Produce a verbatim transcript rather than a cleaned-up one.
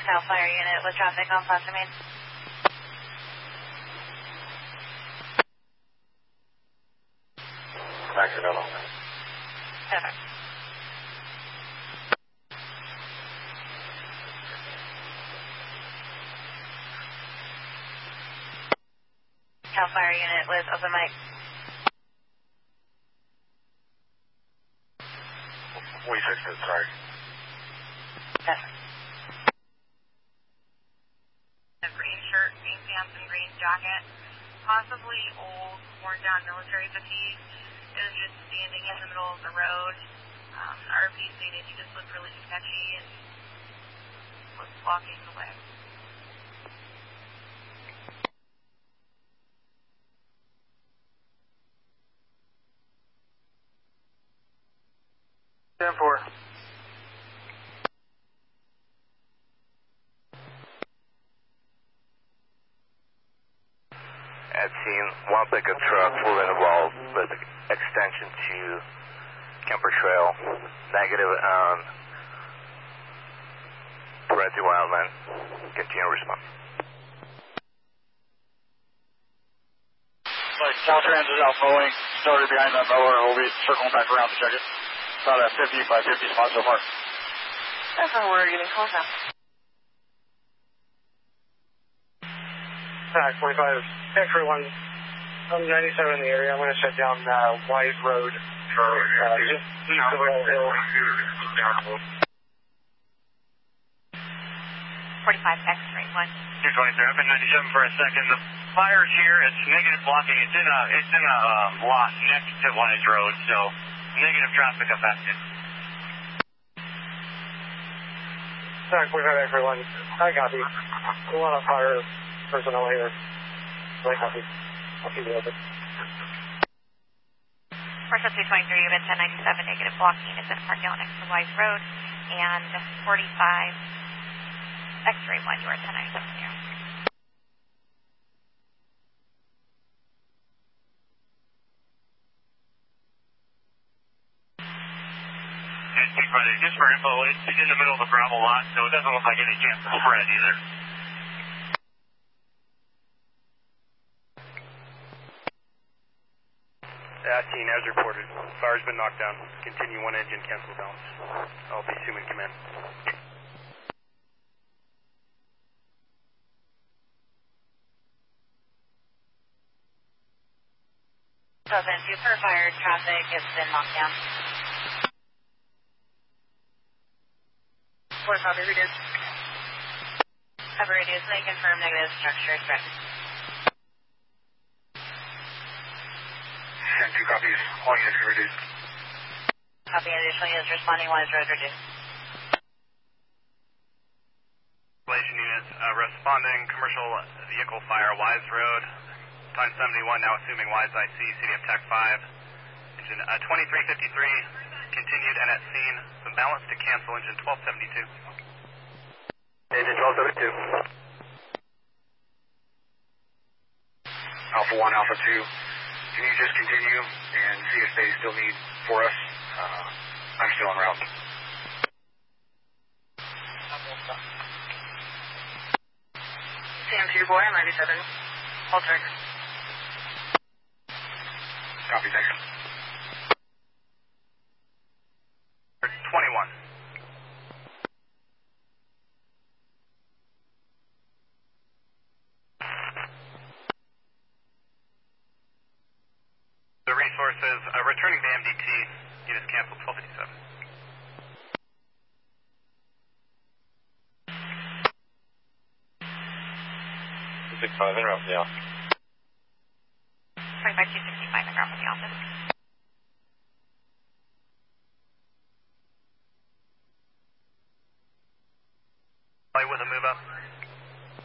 CAL FIRE unit with traffic on Plaza Main. Accidental. Perfect. CAL FIRE unit with open mic. We fixed it, sorry. Perfect. A green shirt, green pants, and green jacket. Possibly old, worn down military fatigue. It was just standing in the middle of the road. Um, the R P stated he just looked really sketchy and was blocking the way. ten four. At scene, one pickup truck full involved with extension to Kemper Trail, negative on Parental Wildland. Continue response. Like Caltrans is out mowing, started behind that mower, and we'll be circling back around to check it. About a fifty by fifty spot so far. That's where we're getting calls now. Pack forty-five, X-ray one, I'm ninety-seven in the area. I'm going to shut down uh, Wise Road for uh, just east of Oil Hill. forty-five X-ray one. two twenty-three, I've been ninety-seven for a second. The fire's here, it's negative blocking. It's in a, it's in a um, lot next to Wise Road, so negative traffic affected. Pack forty-five, X-ray one, I copy. A lot of fire personnel here. I copy. I'll keep it open. First up two twenty-three, you've been ten ninety-seven, negative blocking. It's in a parking lot next to Wise Road. And forty-five X-ray one, you are ten ninety-seven here. Just for info, it's in the middle of a gravel lot, so it doesn't look like any chance of spread either. At scene, as reported, fire's been knocked down. Continue one engine, cancel balance. I'll be assuming command. Seven, two per fire traffic has been knocked down. Four copy, reduce. Cover reduce, may confirm negative structure threat. And two copies. All units can reduce. Copy, additional units responding, Wise Road reduced. Relation units uh, responding, commercial vehicle fire, Wise Road, time seventy-one, now assuming Wise I C, City of Tech five. Engine uh, twenty-three fifty-three, continued and at scene, some balance to cancel, engine twelve seventy-two. Engine twelve seventy-two. Alpha one, Alpha two. Can you just continue and see if they still need for us? Uh, I'm still en route. C M two, boy, ninety-seven. Hold track. Copy, thanks. twenty-one. The resources, uh, returning to M D T, units canceled, twelve fifty-seven. two sixty-five, in route for the office. twenty-five two sixty-five, in route for the office. With a move